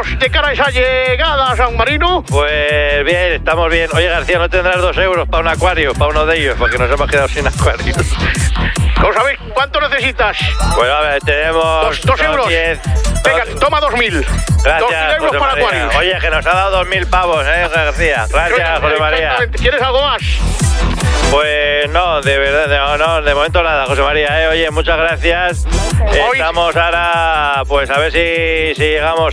de cara a esa llegada a San Marino? Pues bien, estamos bien. Oye, García, ¿no tendrás 2 euros para un acuario, para uno de ellos? Porque nos hemos quedado sin acuario. ¿Cómo sabéis cuánto necesitas? Pues a ver, tenemos... 2 euros. 10, Venga, toma 2.000. Gracias, 2.000 euros José para María. acuarios. Oye, que nos ha dado 2.000 pavos, García. Gracias, José María. ¿Quieres algo más? Pues no, de verdad, no, de momento nada, José María. Oye, muchas gracias. Estamos ahora, pues a ver si llegamos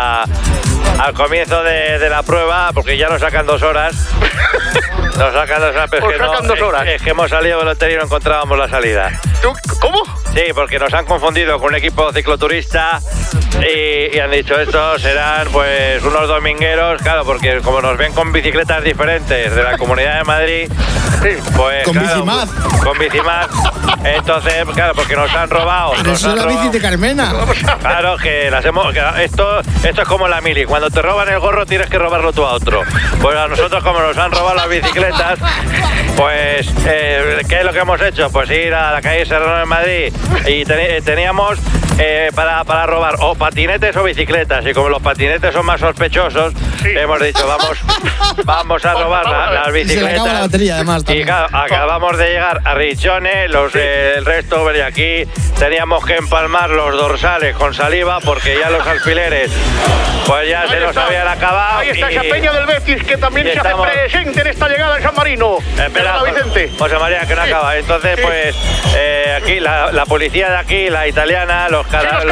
al comienzo de la prueba, porque ya nos sacan 2 horas. Nos sacan 2 horas, pero es que sacan 2 horas. Es que hemos salido del hotel y no encontrábamos la salida. ¿Tú? ¿Cómo? Sí, porque nos han confundido con un equipo cicloturista y han dicho estos serán pues unos domingueros, claro, porque como nos ven con bicicletas diferentes de la Comunidad de Madrid, pues con claro, Bicimad. Con Bicimad. Entonces, claro, porque nos han robado. Pero eso es la bici de Carmena. Claro, que las hemos... Esto es como la mili. Cuando te roban el gorro tienes que robarlo tú a otro. Pues a nosotros, como nos han robado las bicicletas, pues ¿qué es lo que hemos hecho? Pues ir a la calle Serrano en Madrid y teníamos para robar o patinetes o bicicletas, y como los patinetes son más sospechosos, hemos dicho vamos a robar las bicicletas. Se le acaba la batería, además, y claro, acabamos de llegar a Riccione, el resto, y aquí teníamos que empalmar los dorsales con saliva porque ya los alfileres pues ya se nos habían acabado. Ahí está esa peña del Betis que también se hace presente en esta llegada de San Marino. Espera, Vicente. José María, que no acaba. Entonces, pues aquí la policía de aquí, la italiana, los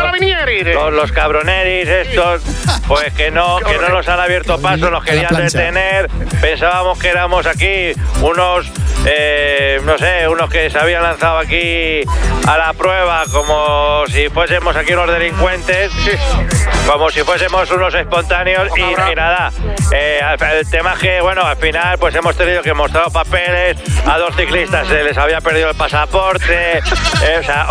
cabroneris estos, pues que no nos han abierto paso, nos querían detener. Pensábamos que éramos aquí unos no sé, unos que se habían lanzado aquí a la prueba como si fuésemos aquí unos delincuentes, como si fuésemos unos espontáneos y nada. El tema es que, bueno, al final pues hemos tenido que mostrar papeles, a 2 ciclistas se les había perdido el pasaporte, o sea,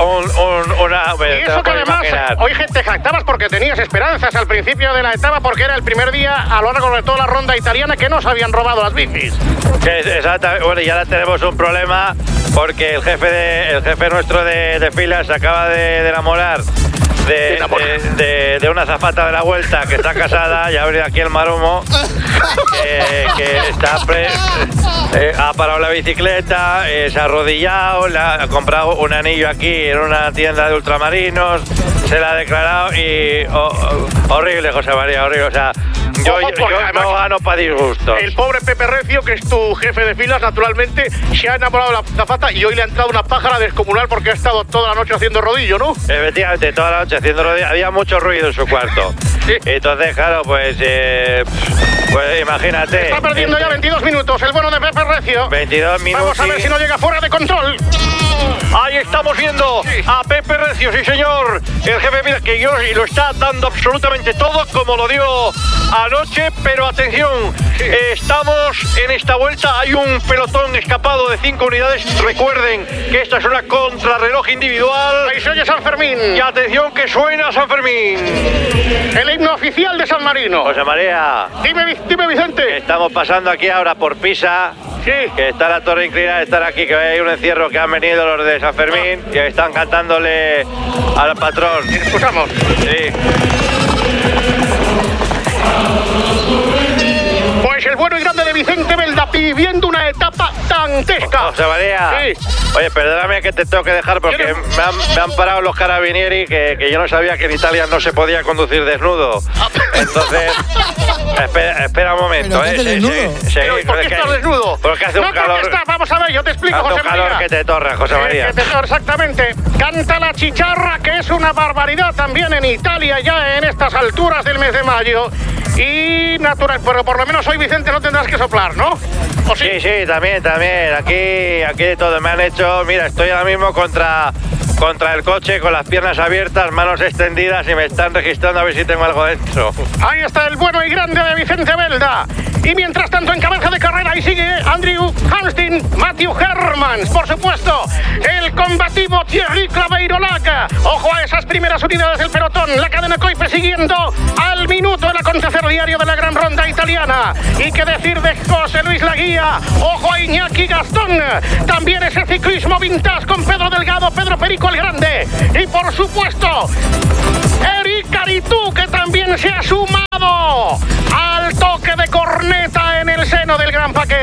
y eso que además, hoy te jactabas porque tenías esperanzas al principio de la etapa, porque era el primer día a lo largo de toda la ronda italiana que no se habían robado las bicis. Sí, exactamente. Bueno, y ahora tenemos un problema porque el jefe nuestro de filas se acaba de enamorar de una azafata de la Vuelta que está casada, ya abrió aquí el maromo, que está ha parado la bicicleta, se ha arrodillado, ha comprado un anillo aquí en una tienda de ultramarinos, se la ha declarado y horrible, José María, horrible, o sea, yo no gano para disgusto. El pobre Pepe Recio, que es tu jefe de filas, naturalmente, se ha enamorado de la azafata y hoy le ha entrado una pájara descomunal porque ha estado toda la noche haciendo rodillo, ¿no? Efectivamente, toda la noche haciendo rodillo. Había mucho ruido en su cuarto. Sí. Entonces, claro, pues imagínate. Está perdiendo ya 22 minutos el bueno de Pepe Recio. 22 minutos. Vamos a ver si no llega fuera de control. Ahí estamos viendo a Pepe Recio, sí señor, el jefe, mira, que yo y lo está dando absolutamente todo como lo dio anoche, pero atención, estamos en esta vuelta, hay un pelotón escapado de 5 unidades, recuerden que esta es una contrarreloj individual. Ahí se oye San Fermín. Y atención que suena San Fermín. El himno oficial de San Marino. José María. Dime Vicente. Estamos pasando aquí ahora por Pisa. Sí. Que está la torre inclinada, estar aquí, que hay un encierro que han venido los de San Fermín y están cantándole al patrón. Escuchamos. Sí. Pues el bueno y grande de Vicente Belda viviendo una etapa dantesca. José María. Sí. Oye, perdóname que te tengo que dejar porque me han parado los carabinieri que yo no sabía que en Italia no se podía conducir desnudo. Entonces, espera un momento. ¿Pero qué desnudo? ¿Por qué estás desnudo? Porque hace un calor. Vamos a ver, yo te explico, José María. Hace un calor que te torra, José María. Exactamente. Canta la chicharra, que es una barbaridad también en Italia ya en estas alturas del mes de mayo. Y natural, pero por lo menos hoy, Vicente, no tendrás que soplar, ¿no? ¿O sí? Sí, también. Aquí de todo. Me han hecho, mira, estoy ahora mismo contra el coche con las piernas abiertas, manos extendidas y me están registrando a ver si tengo algo dentro. Ahí está el bueno y grande de Vicente Belda. Y mientras tanto en cabeza de carrera ahí sigue Andrew Hamstin, Matthew Hermans, por supuesto, el combativo Thierry Claveiro-Lac. Ojo a esas primeras unidades del pelotón, la cadena Coipe siguiendo al minuto el acontecer diario de la gran ronda italiana. Y qué decir de José Luis Laguía, ojo a Iñaki Gastón, también ese ciclismo vintage con Pedro Delgado, Pedro Perico el Grande y por supuesto Eric Caritú, que también se ha sumado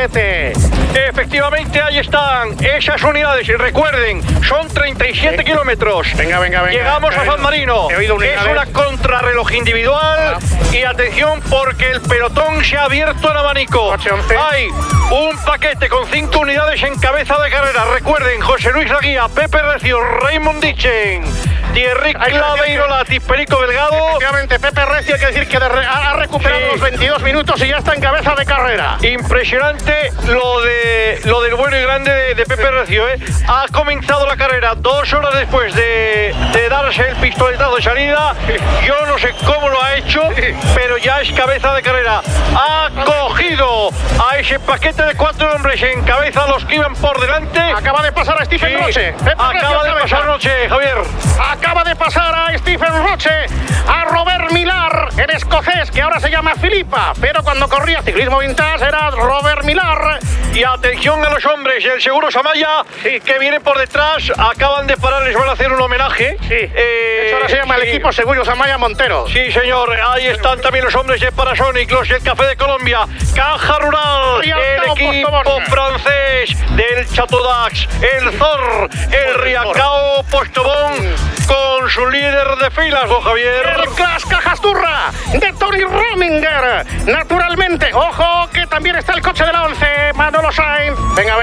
Albacete. Efectivamente, ahí están esas unidades. Y recuerden, son 37 kilómetros. Venga. Llegamos a San Marino. Es una contrarreloj individual. Y atención, porque el pelotón se ha abierto en abanico. Hay un paquete con 5 unidades en cabeza de carrera. Recuerden, José Luis Laguía, Pepe Recio, Raymond Dichen, Thierry Claveiro Lati, Perico Delgado. Efectivamente, Pepe Recio, hay que decir que ha recuperado los 22 minutos y ya está en cabeza de carrera. Impresionante lo del bueno y grande de Pepe Recio, ¿eh? Ha comenzado la carrera 2 horas después de darse el pistoletazo de salida. Yo no sé cómo lo ha hecho, pero ya es cabeza de carrera. Ha cogido a ese paquete de 4 hombres en cabeza, los que iban por delante. Acaba de pasar a Stephen Roche. Acaba de pasar Roche, Javier. Acaba de pasar a Stephen Roche, a Robert Millar, el escocés, que ahora se llama Filipa, pero cuando corría ciclismo vintage era Robert Millar. Y atención a los hombres del Seguro Samaya, que vienen por detrás, acaban de parar, les van a hacer un homenaje. Eso ahora se llama el equipo Seguro Samaya Montero. Sí, señor, ahí están también los hombres de Parasonic, los del Café de Colombia, Caja Rural, el equipo francés del Chateau d'Ax, el Zor, el Riacao Postobón, con su líder de filas, don Javier. El Clas Cajasturra de Tony Rominger. Naturalmente, ojo, que también está el coche de la 11, Manolo Sainz. Venga.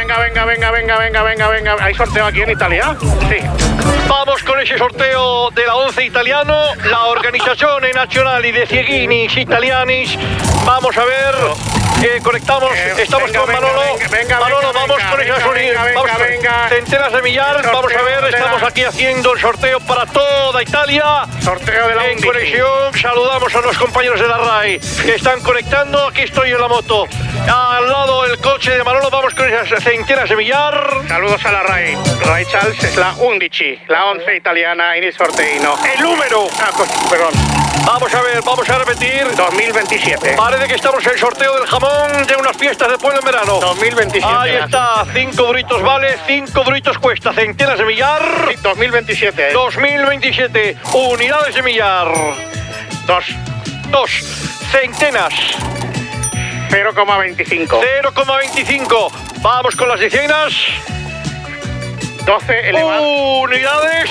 ¿Hay sorteo aquí en Italia? Sí. Vamos con ese sorteo de la 11 italiano, la Organizzazione Nazionale de Cieguinis Italianis. Vamos a ver. Conectamos, estamos con Manolo. Manolo, vamos con esas unidades. Centenas de millar. Vamos a ver, estamos aquí haciendo el sorteo para toda Italia. Sorteo de la en conexión. Saludamos a los compañeros de la RAI que están conectando. Aquí estoy en la moto. Al lado el coche de Manolo. Vamos con esas centenas de millar. Saludos a la RAI. RAI Charles es la 11, la 11 italiana en el sorteino. El número. Perdón. Vamos a ver, vamos a repetir. 2027. Parece que estamos en el sorteo del jamón de unas fiestas de pueblo en verano. 2027. Ahí está, 5 duritos vale, 5 duritos cuesta, centenas de millar. Sí, 2027. 2027, unidades de millar. 2 centenas. 0,25. 0,25. Vamos con las decenas. 12 elevado. Unidades.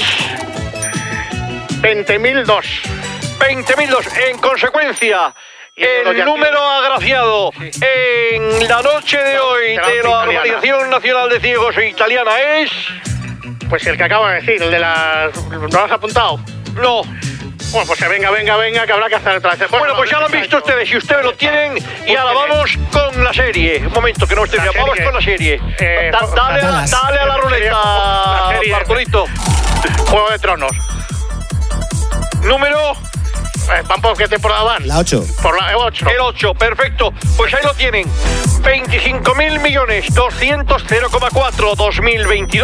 20.002. 20.002. En consecuencia, el número agraciado en la noche de hoy de la Organización Nacional de Ciegos Italiana es... Pues el que acabo de decir, el de las... ¿No lo has apuntado? No. Bueno, pues venga, que habrá que hacer otra vez. Bueno, pues ya lo han visto ustedes, si ustedes lo tienen, y ahora vamos con la serie. Un momento, que no estoy bien. Vamos con la serie. Dale a la ruleta, Bartolito. Juego de Tronos. Número... ¿Vamos qué temporada van? La 8. Por la 8. El 8, perfecto. Pues ahí lo tienen. 25.000 millones, 200, 0,4, 2022.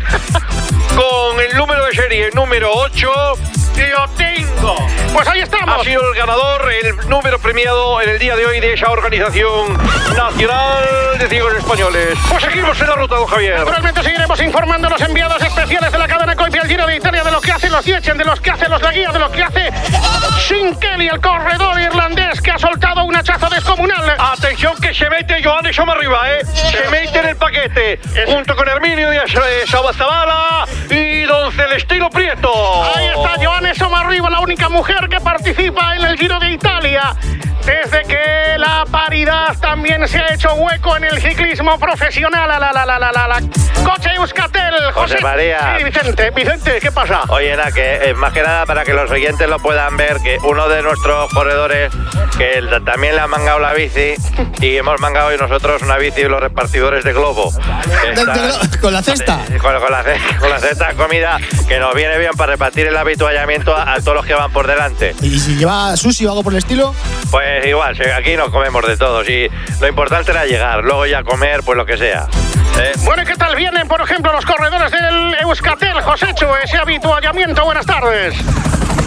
Con el número de serie, número 8. ¡Lo tengo! Pues ahí estamos. Ha sido el ganador, el número premiado en el día de hoy de esa Organización Nacional de Ciegos Españoles. Pues seguimos en la ruta, don Javier. Naturalmente seguiremos informando a los enviados especiales de la cadena COIP y el Giro de Italia de lo que hacen los Diechen, de los que hace los Laguía, de lo que hace Sean Kelly, el corredor irlandés que ha soltado un hachazo descomunal. Atención que se mete Johannes Somarriba, se mete en el paquete, junto con Herminio Díaz Zabala y don Celestino Prieto. Ahí está Johannes Somarriba, la única mujer que participa en el Giro de Italia desde que la paridad también se ha hecho hueco en el ciclismo profesional. Coche Euskaltel, José María. Sí, Vicente, ¿qué pasa? Oye, que más que nada para que los oyentes lo puedan ver, que uno de nuestros corredores, que también le ha mangado la bici, y hemos mangado hoy nosotros una bici y los repartidores de Globo. ¿Con la cesta? Con la cesta de comida, que nos viene bien para repartir el habituallamiento a todos los que van por delante. ¿Y si lleva sushi o algo por el estilo? Pues igual, aquí nos comemos de todo. Y lo importante era llegar, luego ya comer, pues lo que sea. Bueno, ¿y qué tal vienen, por ejemplo, los corredores del Euskaltel? Joséchu, ese habituallamiento, buenas tardes.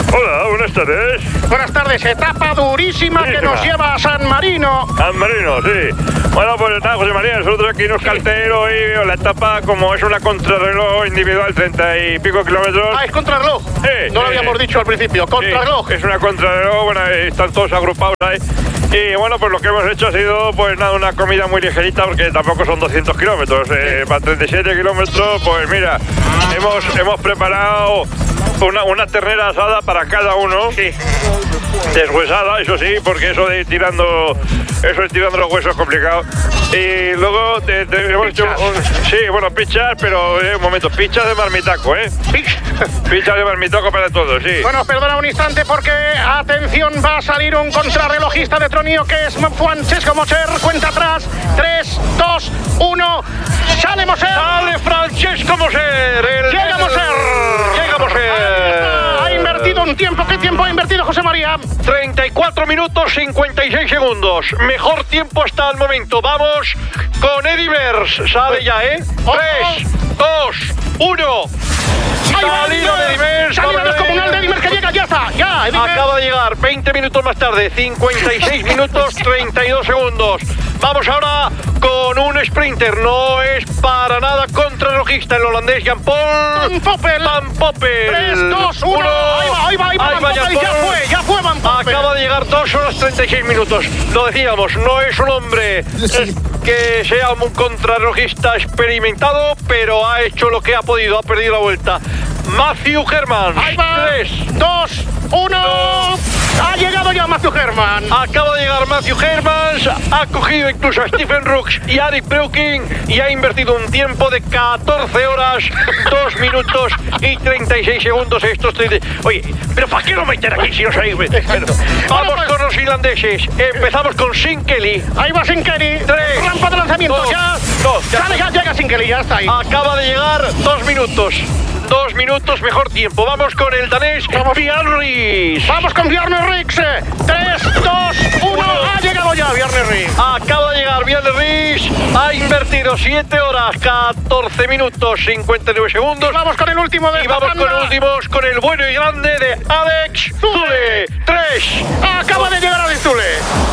Hola, buenas tardes. Buenas tardes, etapa durísima que nos lleva a San Marino. San Marino, sí. Bueno, pues nada, José María, nosotros aquí nos caltero y la etapa, como es una contrarreloj individual, 30 y pico kilómetros. Ah, es contrarreloj. Sí, no lo habíamos dicho al principio, contrarreloj. Sí, es una contrarreloj, bueno, están todos agrupados ahí. Y bueno, pues lo que hemos hecho ha sido, pues nada, una comida muy ligerita, porque tampoco son 200 kilómetros. Para 37 kilómetros, pues mira, hemos preparado una ternera asada para cada uno. Sí. Deshuesada, eso sí, porque eso de ir tirando los huesos es complicado. Y luego hemos hecho pichas, pero un momento, pichas de marmitaco, pichas de marmitaco para todos, sí. Bueno, perdona un instante porque, atención, va a salir un contrarrelojista de Tronío que es Francesco Moser. Cuenta atrás, 3, 2, 1, ¡sale Moser! ¡Sale Francesco Moser! ¡Llega Moser! ¡Llega Moser! Ha invertido un tiempo. ¿Qué tiempo ha invertido José María? 34 minutos 56 segundos. Mejor tiempo hasta el momento. Vamos con Eddy Merckx. Sale ya, 3, 2, 1. Salido de Eddy Merckx. Salida descomunal de Eddy Merckx que llega, ya está. Ya, acaba de llegar 20 minutos más tarde. 56 minutos 32 segundos. Vamos ahora con un sprinter. No es para nada contrarrelojista, el holandés Jan-Paul Van Poppel. 3, 2, 1. Ahí va Van Poppel. Ya fue Van Poppel. Acaba de llegar 2 horas 36 minutos. Lo decíamos, no es un hombre que sea un contrarrelojista experimentado, pero ha hecho lo que ha podido, ha perdido la vuelta. Matthew Hermans. Ahí va. 3, 2, 1. Ha llegado ya Matthew Hermans. Acaba de llegar Matthew Hermans. Ha cogido incluso a Stephen Brooks y a Eric Breuking y ha invertido un tiempo de 14 horas, 2 minutos y 36 segundos. Oye, pero ¿para qué lo meten aquí si no sabéis? Vamos con los irlandeses. Empezamos con Sean Kelly. Ahí va Sean Kelly. 3, rampa de lanzamiento. Ya llega Sean Kelly, ya está ahí. Acaba de llegar 2 minutos. 2 minutos, mejor tiempo. Vamos con el danés Bjarne Riis. Vamos con Bjarne Riis. 3, 2, 1. Ha llegado ya Bjarne Riis. Acaba de llegar Bjarne Riis. Ha invertido 7 horas, 14 minutos, 59 segundos. Y vamos con el último de Y vamos con el último, con el bueno y grande de Alex Zülle. 3. Acaba de llegar Alex Zülle.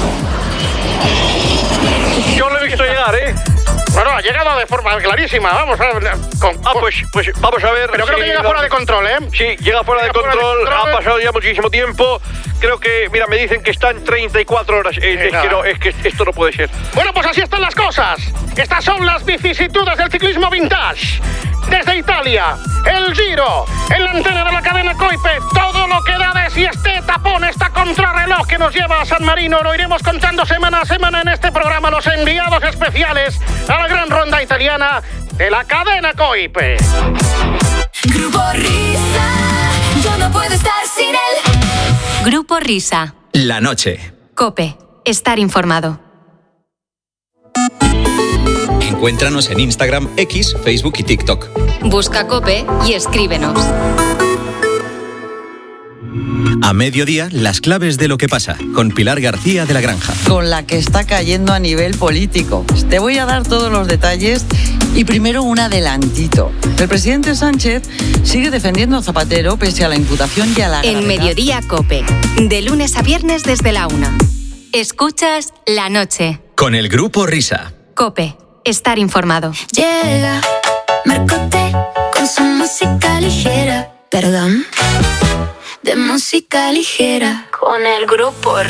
Yo lo he visto llegar, Bueno, ha llegado de forma clarísima. Vamos a ver. Pues vamos a ver. Pero creo que llega fuera de control, Sí, llega fuera de control. Ha pasado ya muchísimo tiempo. Creo que, mira, me dicen que están 34 horas. Es que esto no puede ser. Bueno, pues así están las cosas. Estas son las vicisitudes del ciclismo vintage. Desde Italia, el Giro, en la antena de la cadena Coipe, todo lo que da de sí este tapón, esta contrarreloj que nos lleva a San Marino, lo iremos contando semana a semana en este programa, los enviados especiales a la gran ronda italiana de la cadena Coipe. Grupo Risa, yo no puedo estar sin él. Grupo Risa. La noche. Cope, estar informado. Encuéntranos en Instagram, X, Facebook y TikTok. Busca Cope y escríbenos. A mediodía, las claves de lo que pasa, con Pilar García de la Granja. Con la que está cayendo a nivel político. Te voy a dar todos los detalles y primero un adelantito. El presidente Sánchez sigue defendiendo a Zapatero pese a la imputación y a la gravedad. En Mediodía Cope, de lunes a viernes desde la 1. Escuchas La Noche. Con el Grupo Risa. Cope, estar informado. Llega Marcote con su música ligera. Perdón. De música ligera. Con el Grupo